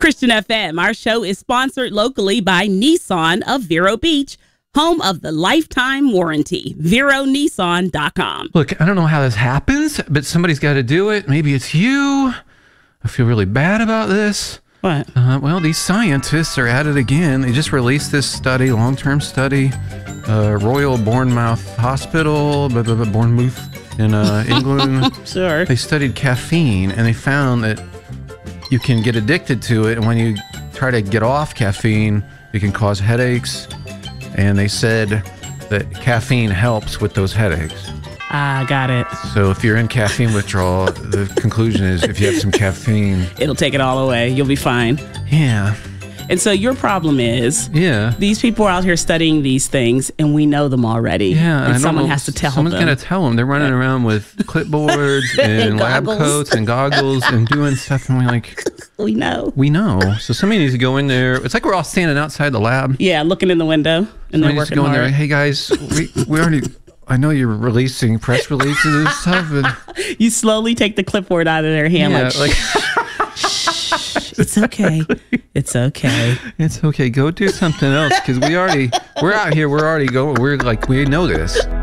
Christian FM. Our show is sponsored locally by Nissan of Vero Beach, home of the lifetime warranty. VeroNissan.com. Look, I don't know how this happens, but somebody's got to do it. Maybe it's you. I feel really bad about this. What? Well, these scientists are at it again. They just released this study, long-term study, Royal Bournemouth Hospital, Bournemouth in England. Sure. They studied caffeine, and they found that you can get addicted to it, and when you try to get off caffeine, it can cause headaches. And they said that caffeine helps with those headaches. Got it. So if you're in caffeine withdrawal, the conclusion is if you have some caffeine, It'll take it all away. You'll be fine. yeah. And so your problem is these people are out here studying these things, and we know them already. Yeah, and someone has to tell them. Someone's going to tell them. They're running around with clipboards and lab coats and goggles and doing stuff, and we're like, we know. we know. So somebody needs to go in there. It's like we're all standing outside the lab. Yeah, looking in the window, and they're Somebody needs to working go in there. hard. Hey guys, we already. I know you're releasing press releases and stuff. And, You slowly take the clipboard out of their hand, like it's okay. It's okay. it's okay. Go do something else because we're out here. We're already going. We're like we know this.